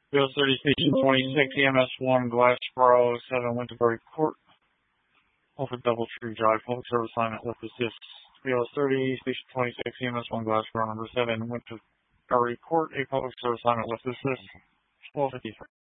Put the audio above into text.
BOS 30, Station 26, EMS 1, Glassboro 7, Winterberry Court. Over Doubletree Drive, public service assignment with assist. BOS 30, Station 26, EMS 1, Glassboro number 7, Winterberry Court, a public service assignment with assist. 1253.